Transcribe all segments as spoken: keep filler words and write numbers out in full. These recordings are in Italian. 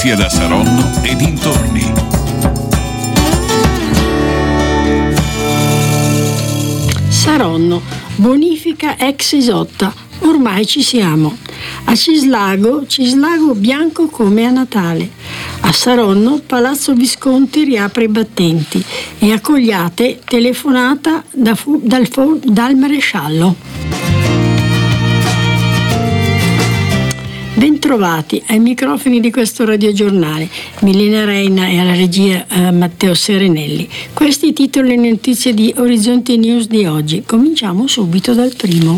notizie da Saronno e dintorni. Saronno, bonifica ex Isotta, ormai ci siamo. A Cislago, Cislago bianco come a Natale. A Saronno, Palazzo Visconti riapre i battenti e a Cogliate telefonata da fu, dal, dal maresciallo. Bentrovati ai microfoni di questo radiogiornale, Milena Reina e alla regia eh, Matteo Serenelli. Questi i titoli e notizie di Orizzonte News di oggi. Cominciamo subito dal primo.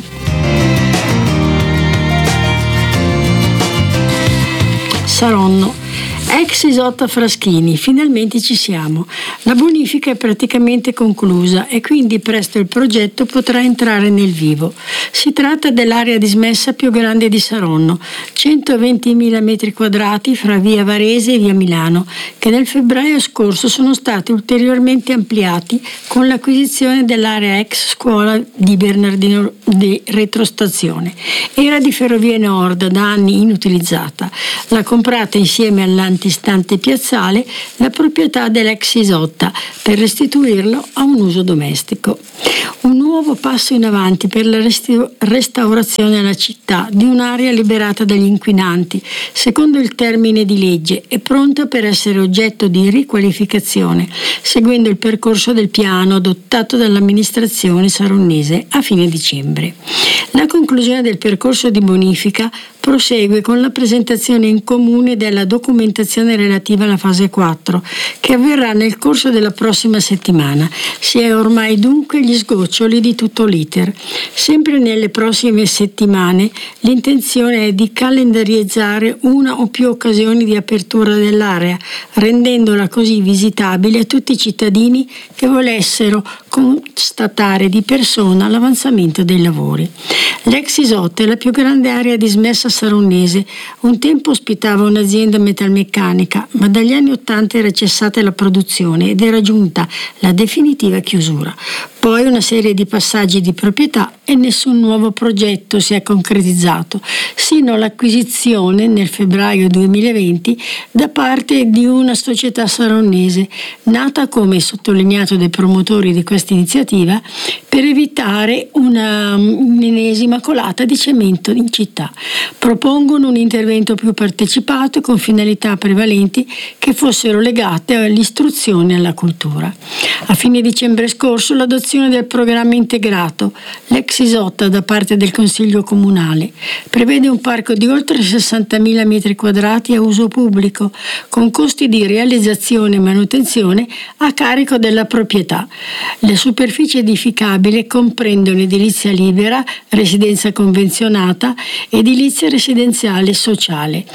Saronno. Ex Isotta Fraschini, finalmente ci siamo. La bonifica è praticamente conclusa e quindi presto il progetto potrà entrare nel vivo. Si tratta dell'area dismessa più grande di Saronno, centoventimila metri quadrati fra via Varese e via Milano, che nel febbraio scorso sono stati ulteriormente ampliati con l'acquisizione dell'area ex scuola di Bernardino di Retrostazione. Era di Ferrovie Nord, da anni inutilizzata. L'ha comprata insieme all'antistante piazzale la proprietà dell'ex Isotta per restituirlo a un uso domestico. Un nuovo passo in avanti per la resti- restaurazione alla città di un'area liberata dagli inquinanti, secondo il termine di legge, e pronta per essere oggetto di riqualificazione, seguendo il percorso del piano adottato dall'amministrazione saronnese a fine dicembre. La conclusione del percorso di bonifica prosegue con la presentazione in comune della documentazione relativa alla fase quattro, che avverrà nel corso della prossima settimana. Si è ormai dunque gli sgoccioli di tutto l'iter. Sempre nelle prossime settimane l'intenzione è di calendarizzare una o più occasioni di apertura dell'area, rendendola così visitabile a tutti i cittadini che volessero constatare di persona l'avanzamento dei lavori. L'ex Isotta è la più grande area dismessa saronnese. Un tempo ospitava un'azienda metalmeccanica, ma dagli anni Ottanta era cessata la produzione ed era giunta la definitiva chiusura. Poi una serie di passaggi di proprietà e nessun nuovo progetto si è concretizzato, sino all'acquisizione nel febbraio duemilaventi da parte di una società saronnese, nata, come sottolineato dai promotori di questa iniziativa, per evitare una ennesima colata di cemento in città. Propongono un intervento più partecipato e con finalità prevalenti che fossero legate all'istruzione e alla cultura. A fine dicembre scorso l'adozione del programma integrato, l'ex Isotta da parte del Consiglio Comunale, prevede un parco di oltre sessantamila metri quadrati a uso pubblico, con costi di realizzazione e manutenzione a carico della proprietà. Le superfici edificabili comprendono edilizia libera, residenza convenzionata, edilizia residenziale sociale,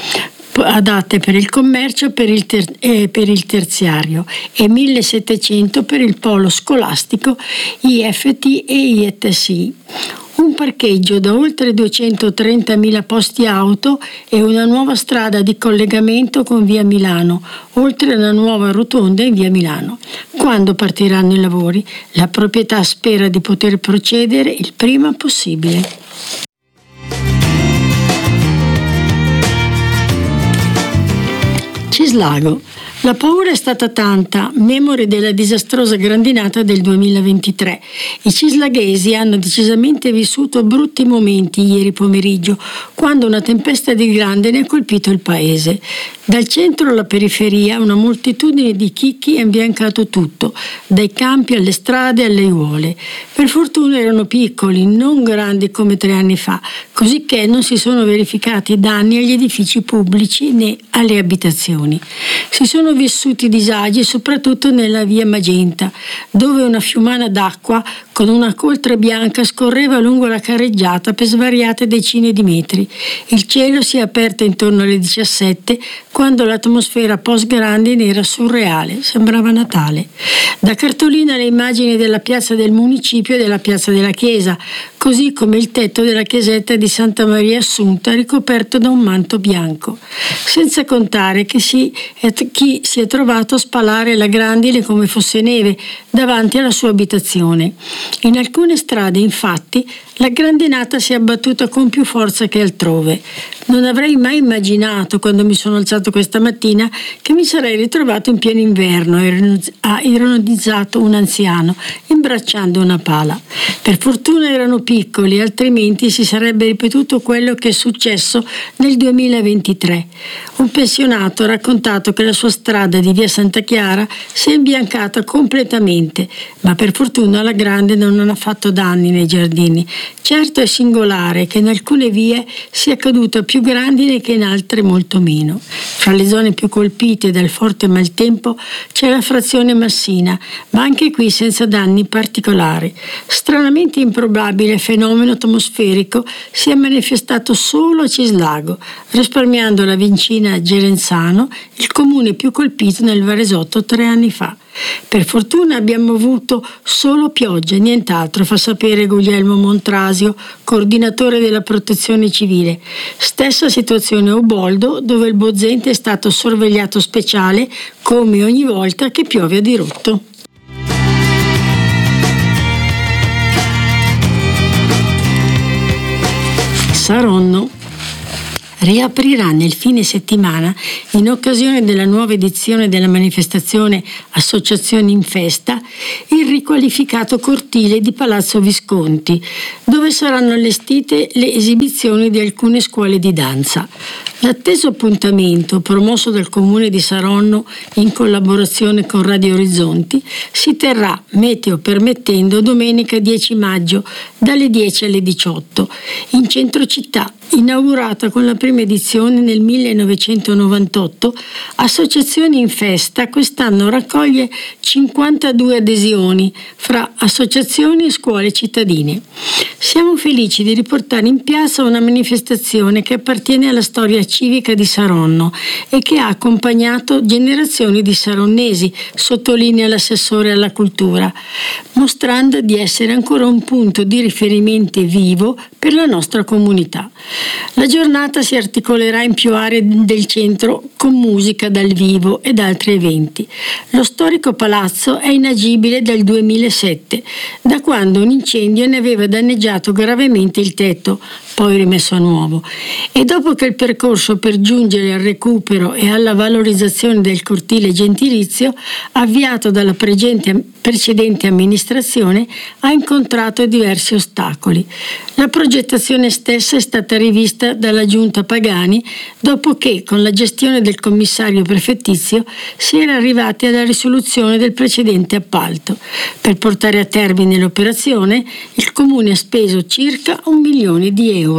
adatte per il commercio e per il, ter- eh, per il terziario, e millesettecento per il polo scolastico, I F T e I E T S I. Un parcheggio da oltre duecentotrentamila posti auto e una nuova strada di collegamento con via Milano, oltre alla nuova rotonda in via Milano. Quando partiranno i lavori, la proprietà spera di poter procedere il prima possibile. Cislago. La paura è stata tanta, memore della disastrosa grandinata del duemilaventitré. I cislaghesi hanno decisamente vissuto brutti momenti ieri pomeriggio, quando una tempesta di grandine ha colpito il paese. Dal centro alla periferia una moltitudine di chicchi ha imbiancato tutto, dai campi alle strade alle aiuole. Per fortuna erano piccoli, non grandi come tre anni fa, cosicché non si sono verificati danni agli edifici pubblici né alle abitazioni. Si sono vissuti disagi soprattutto nella via Magenta, dove una fiumana d'acqua con una coltre bianca scorreva lungo la carreggiata per svariate decine di metri. Il cielo si è aperto intorno alle diciassette, quando l'atmosfera post-grandine era surreale, sembrava Natale. Da cartolina le immagini della piazza del municipio e della piazza della chiesa, così come il tetto della chiesetta di Santa Maria Assunta ricoperto da un manto bianco. Senza contare che si, chi si è trovato a spalare la grandine come fosse neve davanti alla sua abitazione. In alcune strade, infatti, la grandinata si è abbattuta con più forza che altrove. Non avrei mai immaginato, quando mi sono alzato questa mattina, che mi sarei ritrovato in pieno inverno, ha ironizzato un anziano, imbracciando una pala. Per fortuna erano piccoli, altrimenti si sarebbe ripetuto quello che è successo nel duemilaventitré. Un pensionato ha raccontato che la sua strada di via Santa Chiara si è imbiancata completamente, ma per fortuna la grande non ha fatto danni nei giardini. Certo è singolare che in alcune vie sia caduta più grandine che in altre molto meno. Fra le zone più colpite dal forte maltempo c'è la frazione Massina, ma anche qui senza danni particolari. Stranamente improbabile fenomeno atmosferico si è manifestato solo a Cislago, risparmiando la vicina Gerenzano, il comune più colpito nel Varesotto tre anni fa. Per fortuna abbiamo avuto solo pioggia, nient'altro, fa sapere Guglielmo Montrasio, coordinatore della protezione civile. Stessa situazione a Uboldo, dove il Bozzente è stato sorvegliato speciale, come ogni volta che piove a dirotto. Saronno riaprirà nel fine settimana, in occasione della nuova edizione della manifestazione Associazioni in Festa, il riqualificato cortile di Palazzo Visconti, dove saranno allestite le esibizioni di alcune scuole di danza. L'atteso appuntamento, promosso dal Comune di Saronno in collaborazione con Radio Orizzonti, si terrà, meteo permettendo, domenica dieci maggio dalle dieci alle diciotto, in centro città. Inaugurata con la prima edizione nel millenovecentonovantotto, Associazioni in Festa quest'anno raccoglie cinquantadue adesioni fra associazioni e scuole cittadine. Siamo felici di riportare in piazza una manifestazione che appartiene alla storia civica di Saronno e che ha accompagnato generazioni di saronnesi, sottolinea l'assessore alla cultura, mostrando di essere ancora un punto di riferimento vivo per la nostra comunità. La giornata si articolerà in più aree del centro con musica dal vivo ed altri eventi. Lo storico palazzo è inagibile dal duemilasette, da quando un incendio ne aveva danneggiato gravemente il tetto, poi rimesso a nuovo. E dopo che il percorso per giungere al recupero e alla valorizzazione del cortile gentilizio, avviato dalla precedente, precedente amministrazione, ha incontrato diversi ostacoli. La progettazione stessa è stata rivista dalla giunta Pagani dopo che, con la gestione del commissario prefettizio, si era arrivati alla risoluzione del precedente appalto. Per portare a termine l'operazione, il Comune ha speso circa un milione di euro.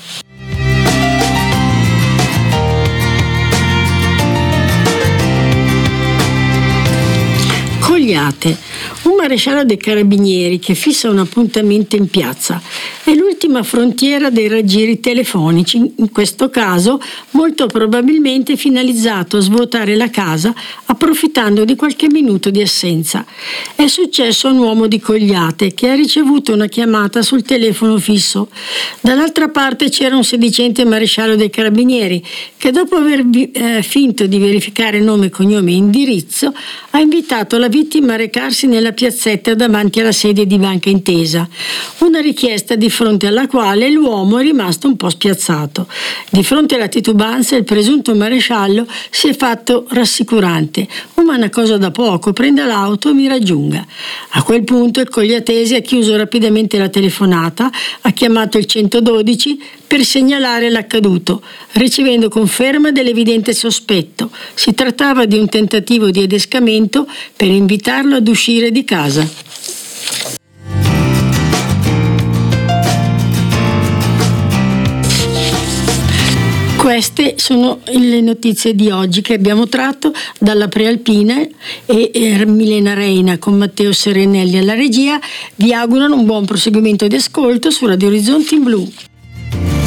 Cogliate. Un maresciallo dei carabinieri che fissa un appuntamento in piazza è l'ultima frontiera dei raggiri telefonici, in questo caso molto probabilmente finalizzato a svuotare la casa approfittando di qualche minuto di assenza. È successo a un uomo di Cogliate che ha ricevuto una chiamata sul telefono fisso. Dall'altra parte c'era un sedicente maresciallo dei carabinieri che, dopo aver eh, finto di verificare nome, cognome e indirizzo, ha invitato la vittima a recarsi nella piazzetta davanti alla sede di Banca Intesa, una richiesta di fronte alla quale l'uomo è rimasto un po' spiazzato. Di fronte alla titubanza il presunto maresciallo si è fatto rassicurante: ma una cosa da poco, prenda l'auto e mi raggiunga. A quel punto il cogliatese ha chiuso rapidamente la telefonata, ha chiamato il centododici per segnalare l'accaduto, ricevendo conferma dell'evidente sospetto. Si trattava di un tentativo di adescamento per invitarlo ad uscire di casa. Queste sono le notizie di oggi che abbiamo tratto dalla Prealpina e Milena Reina con Matteo Serenelli alla regia. Vi augurano un buon proseguimento di ascolto su Radio Orizzonti in Blu.